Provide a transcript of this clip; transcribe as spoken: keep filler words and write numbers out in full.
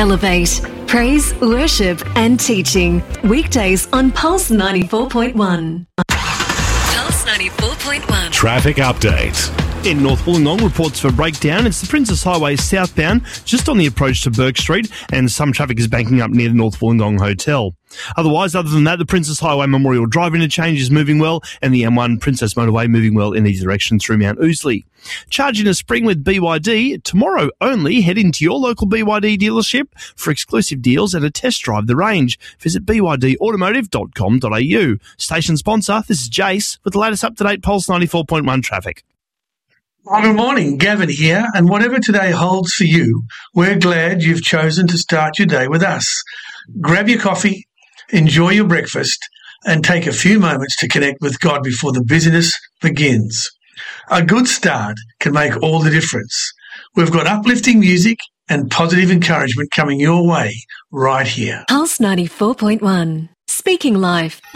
Elevate. Praise, worship and teaching. Weekdays on Pulse ninety-four point one. Pulse ninety-four point one. Traffic update. In North Wollongong, reports for breakdown. It's the Princess Highway southbound, just on the approach to Burke Street, and some traffic is banking up near the North Wollongong Hotel. Otherwise, other than that, the Princess Highway Memorial Drive interchange is moving well, and the M one Princess Motorway moving well in either direction through Mount Ousley. Charging a spring with B Y D. Tomorrow only, head into your local B Y D dealership for exclusive deals and a test drive the range. Visit b y d automotive dot com dot a u. Station sponsor, this is Jace with the latest up-to-date Pulse ninety-four point one traffic. Well, good morning, Gavin here, and whatever today holds for you, we're glad you've chosen to start your day with us. Grab your coffee, enjoy your breakfast, and take a few moments to connect with God before the busyness begins. A good start can make all the difference. We've got uplifting music and positive encouragement coming your way right here. Pulse ninety-four point one. Speaking Life.